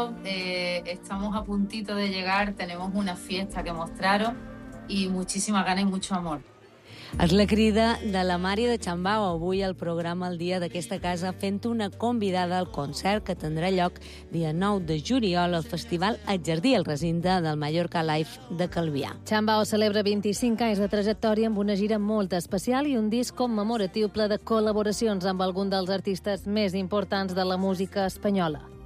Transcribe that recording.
pronto, estamos a puntito de llegar, tenemos una fiesta que mostraros y muchísimas ganas y mucho amor. És la crida de la Mari de Chambao, avui al programa El Dia d'aquesta casa, fent una convidada al concert que tindrà lloc dia 9 de juliol al Festival El Jardí, al recinte del Mallorca Live de Calvià. Chambao celebra 25 anys de trajectòria amb una gira molt especial i un disc commemoratiu ple de col·laboracions amb algun dels artistes més importants de la música espanyola.